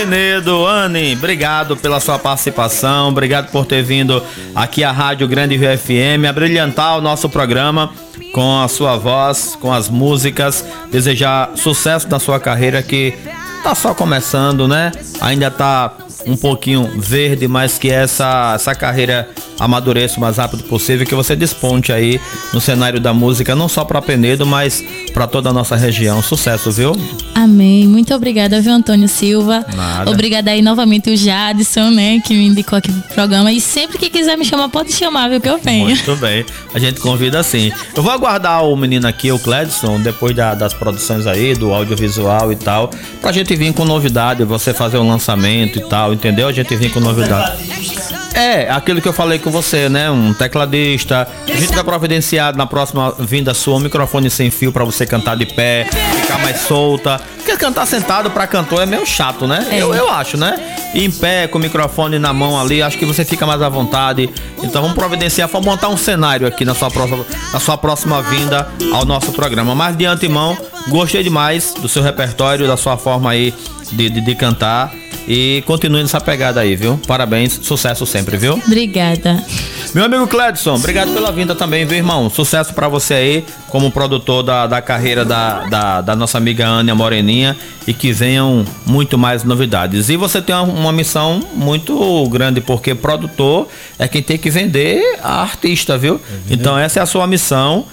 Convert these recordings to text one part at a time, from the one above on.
Penedo, Anne, obrigado pela sua participação, obrigado por ter vindo aqui à Rádio Grande Rio FM, a brilhantar o nosso programa com a sua voz, com as músicas, desejar sucesso na sua carreira que tá só começando, né? Ainda tá um pouquinho verde, mas que essa carreira amadureça o mais rápido possível, que você desponte aí no cenário da música, não só para Penedo, mas para toda a nossa região. Sucesso, viu? Amém. Muito obrigada, viu, Antônio Silva? Nada. Obrigada aí novamente o Jadson, né, que me indicou aqui pro programa. E sempre que quiser me chamar, pode chamar, viu, que eu venho. Muito bem. A gente convida assim. Eu vou aguardar o menino aqui, o Cledson, depois das produções aí, do audiovisual e tal, pra gente vir com novidade, você fazer um lançamento e tal, entendeu? A gente vir com novidade. É, aquilo que eu falei com você, né? Um tecladista. A gente vai providenciar na próxima vinda sua um microfone sem fio pra você cantar de pé, ficar mais solta. Porque cantar sentado pra cantor é meio chato, né? Eu acho, né? E em pé, com o microfone na mão ali, acho que você fica mais à vontade. Então vamos providenciar, vamos montar um cenário aqui na sua próxima vinda ao nosso programa. Mas de antemão, gostei demais do seu repertório, da sua forma aí de cantar. E continue nessa pegada aí, viu? Parabéns, sucesso sempre, viu? Obrigada. Meu amigo Cledson, obrigado pela vinda também, viu, irmão? Sucesso pra você aí, como produtor da carreira da nossa amiga Ania Moreninha, e que venham muito mais novidades. E você tem uma missão muito grande, porque produtor é quem tem que vender a artista, viu? Então essa é a sua missão.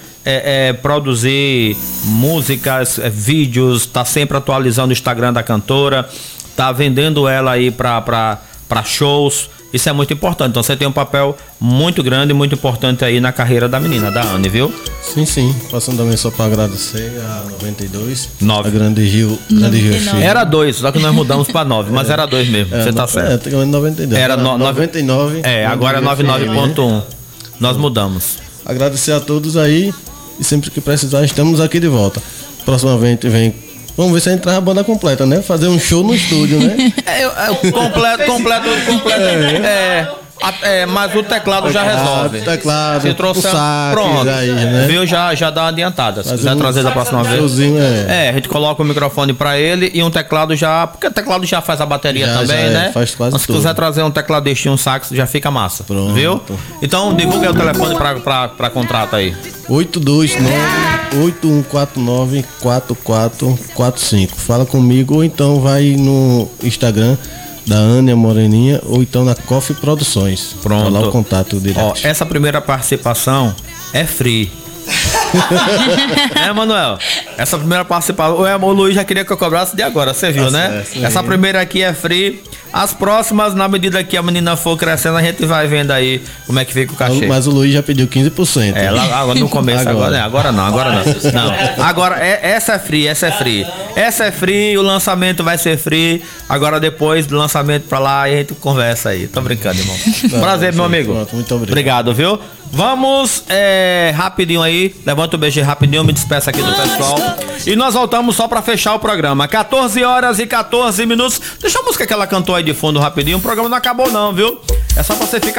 Produzir músicas, vídeos, tá sempre atualizando o Instagram da cantora, tá vendendo ela aí pra shows. Isso é muito importante. Então você tem um papel muito grande e muito importante aí na carreira da menina, da Anne, viu? Sim. Passando também só pra agradecer a 92. 9. A Grande Rio FM. Era 2, só que nós mudamos pra 9, mas era 2 mesmo. Você tá certo. É, 92. Era 99. Agora é 99.1. Nós mudamos. Agradecer a todos aí. E sempre que precisar, estamos aqui de volta. Próxima vez vem. Vamos ver se a gente traz a banda completa, né? Fazer um show no estúdio, né? Completo. Mas o teclado já resolve. Teclado, se trouxer, pronto. Aí, né? Viu? Já dá uma adiantada. Se quiser trazer da próxima vez. A gente coloca o microfone pra ele e um teclado já. Porque o teclado já faz a bateria também, né? Faz quase mas se quiser trazer um tecladista e um sax, já fica massa. Pronto. Viu? Então divulga o telefone pra contrato aí. 829-8149-4445. Fala comigo, ou então vai no Instagram da Ania Moreninha, ou então na Coffee Produções. Pronto. Tá lá o contato direto. Ó, essa primeira participação é free. Manuel? Essa primeira participação, o Luiz já queria que eu cobrasse de agora, você viu, né? Essa primeira aqui é free. As próximas, na medida que a menina for crescendo, a gente vai vendo aí como é que fica o cachê. Mas o Luiz já pediu 15%. Lá no começo, agora não. Não, agora essa é free. Essa é free, o lançamento vai ser free. Agora depois do lançamento pra lá, a gente conversa aí. Tô brincando, irmão. Prazer, meu amigo. Pronto, muito obrigado, viu? Vamos rapidinho aí, levanta o BG rapidinho, me despeça aqui do pessoal. E nós voltamos só pra fechar o programa. 14h14. Deixa a música que ela cantou aí de fundo rapidinho, o programa não acabou não, viu? É só pra você ficar